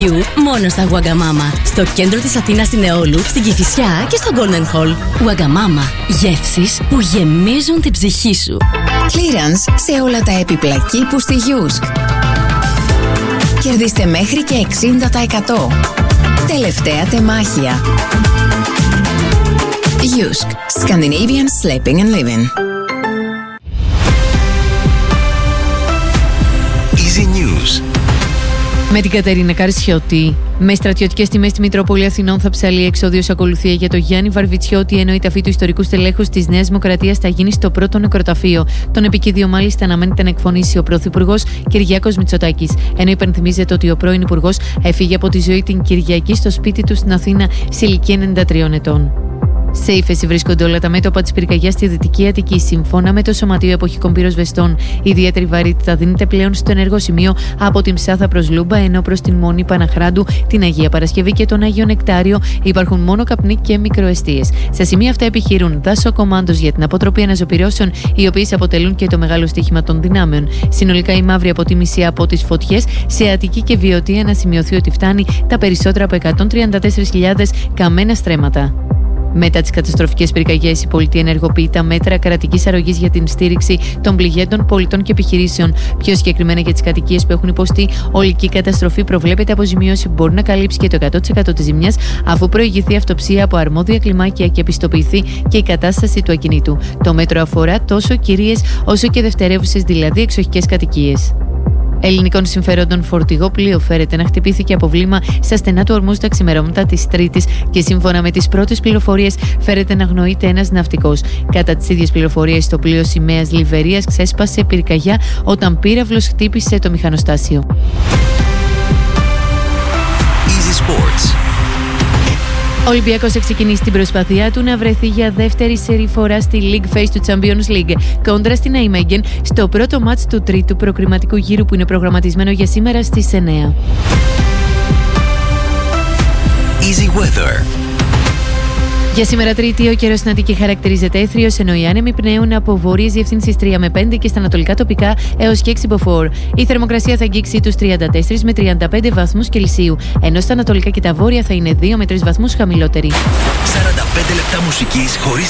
Μόνο στα Wagamama. Στο κέντρο της Αθήνας, στην Εόλου, στην Κηφισιά και στο Golden Hall. Wagamama. Γεύσεις που γεμίζουν την ψυχή σου. Clearance σε όλα τα έπιπλα κήπου στη Γιούσκ. Κερδίστε μέχρι και 60%. Τελευταία τεμάχια. Γιούσκ. Scandinavian Sleeping and Living. Easy News. Με την Κατερίνα Καρσιώτη. Με στρατιωτικές τιμές στη Μητρόπολη Αθηνών θα ψαλεί εξόδιος ακολουθία για το Γιάννη Βαρβιτσιώτη, ενώ η ταφή του ιστορικού στελέχους της Νέας Δημοκρατίας θα γίνει στο πρώτο νεκροταφείο. Τον επικίδιο μάλιστα αναμένεται να εκφωνήσει ο Πρωθυπουργός Κυριάκος Μητσοτάκης. Ενώ υπενθυμίζεται ότι ο πρώην Υπουργός έφυγε από τη ζωή την Κυριακή στο σπίτι του στην Αθήνα σε ηλικία 93 ετών. Σε ύφεση βρίσκονται όλα τα μέτωπα της πυρκαγιάς στη Δυτική Αττική. Σύμφωνα με το Σωματείο Εποχικών Πυροσβεστών, η ιδιαίτερη βαρύτητα δίνεται πλέον στο ενεργό σημείο από την Ψάθα προς Λούμπα, ενώ προς την Μονή Παναχράντου, την Αγία Παρασκευή και τον Άγιο Νεκτάριο υπάρχουν μόνο καπνοί και μικροεστίες. Στα σημεία αυτά επιχειρούν δασοκομάντος για την αποτροπή αναζωπυρώσεων, οι οποίες αποτελούν και το μεγάλο στοίχημα των δυνάμεων. Συνολικά η μαύρη αποτίμηση από τις φωτιές σε Αττική και Βιωτία να σημειωθεί ότι φτάνει τα περισσότερα από 134.000 καμένα στρέμματα. Μετά τις καταστροφικές πυρκαγιές, η πολιτεία ενεργοποιεί τα μέτρα κρατικής αρρωγής για την στήριξη των πληγέντων πολιτών και επιχειρήσεων. Πιο συγκεκριμένα για τις κατοικίες που έχουν υποστεί ολική καταστροφή, προβλέπεται αποζημίωση που μπορεί να καλύψει και το 100% της ζημιάς, αφού προηγηθεί αυτοψία από αρμόδια κλιμάκια και επιστοποιηθεί και η κατάσταση του ακινήτου. Το μέτρο αφορά τόσο κυρίες όσο και δευτερεύουσες, δηλαδή εξοχικές κατοικίες. Ελληνικών συμφερόντων φορτηγό πλοίο φέρεται να χτυπήθηκε από βλήμα στα στενά του Ορμούζ τα ξημερώματα της Τρίτης και σύμφωνα με τις πρώτες πληροφορίες φέρεται να αγνοείται ένας ναυτικός. Κατά τις ίδιες πληροφορίες, το πλοίο σημαίας Λιβερίας ξέσπασε πυρκαγιά όταν πύραυλος χτύπησε το μηχανοστάσιο. Easy Sports. Ο Ολυμπιακός θα ξεκινήσει την προσπάθειά του να βρεθεί για δεύτερη σερί φορά στη League Phase του Champions League κόντρα στην Nijmegen στο πρώτο μάτς του τρίτου προκριματικού γύρου που είναι προγραμματισμένο για σήμερα στις 9. Easy Weather. Για σήμερα Τρίτη, ο καιρός στην Αττική χαρακτηρίζεται έθριος, ενώ οι άνεμοι πνέουν από βόρειες διευθύνσεις 3 με 5 και στα ανατολικά τοπικά έως και 6 μποφόρ. Η θερμοκρασία θα αγγίξει τους 34 με 35 βαθμούς Κελσίου, ενώ στα ανατολικά και τα βόρεια θα είναι 2 με 3 βαθμούς χαμηλότερη. 45 λεπτά μουσικής χωρίς